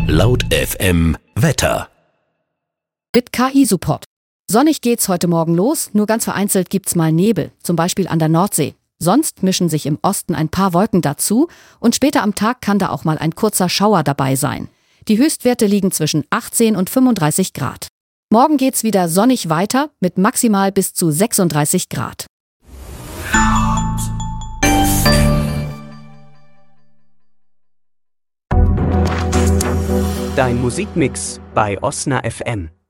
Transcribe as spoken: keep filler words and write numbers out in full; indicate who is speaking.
Speaker 1: Laut F M Wetter.
Speaker 2: Mit K I-Support. Sonnig geht's heute Morgen los, nur ganz vereinzelt gibt's mal Nebel, zum Beispiel an der Nordsee. Sonst mischen sich im Osten ein paar Wolken dazu und später am Tag kann da auch mal ein kurzer Schauer dabei sein. Die Höchstwerte liegen zwischen achtzehn und fünfunddreißig Grad. Morgen geht's wieder sonnig weiter mit maximal bis zu sechsunddreißig Grad.
Speaker 3: Dein Musikmix bei Osna F M.